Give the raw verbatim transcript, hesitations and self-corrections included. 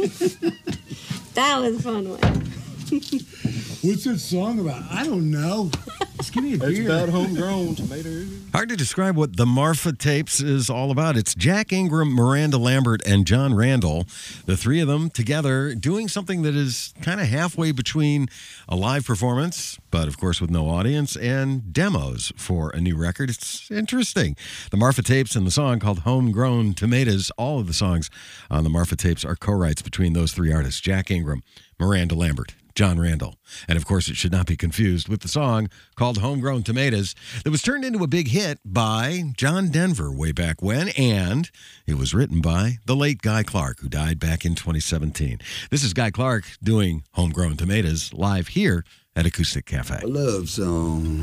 That was a fun one. What's that song about? I don't know. Just give me a beer. It's about homegrown tomatoes. Hard to describe what the Marfa Tapes is all about. It's Jack Ingram, Miranda Lambert, and John Randall. The three of them together doing something that is kind of halfway between a live performance, but of course with no audience, and demos for a new record. It's interesting. The Marfa Tapes and the song called Homegrown Tomatoes. All of the songs on the Marfa Tapes are co-writes between those three artists, Jack Ingram, Miranda Lambert, John Randall. And of course, it should not be confused with the song called Homegrown Tomatoes that was turned into a big hit by John Denver way back when, and it was written by the late Guy Clark, who died back in twenty seventeen. This is Guy Clark doing Homegrown Tomatoes live here at Acoustic Cafe. A love song.